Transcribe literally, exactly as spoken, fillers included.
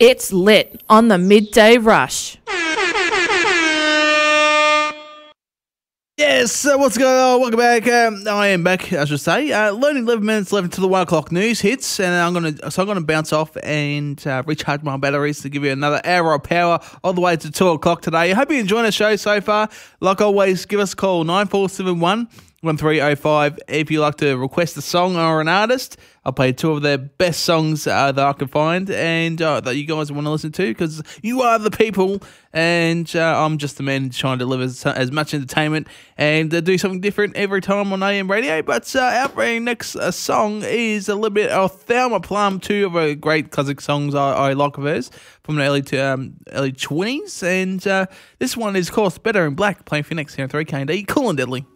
It's lit on the midday rush. Yes, uh, what's going on? Welcome back. Um, I am back, I should say. Uh, learning eleven minutes left to the one o'clock news hits, and I'm gonna so I'm gonna bounce off and uh, recharge my batteries to give you another hour of power all the way to two o'clock today. I hope you're enjoying the show so far. Like always, give us a call nine four seven one one three zero five if you like to request a song or an artist. I'll play two of their best songs uh, that I can find and uh, that you guys want to listen to, because you are the people, and uh, I'm just the man trying to deliver as, as much entertainment and uh, do something different every time on A M radio. But uh, our very next uh, song is a little bit of Thelma Plum, two of her great classic songs I, I like of hers from the early to um, early twenties, and uh, this one is called Better in Black, playing for you next here on three K and D. Cool and Deadly.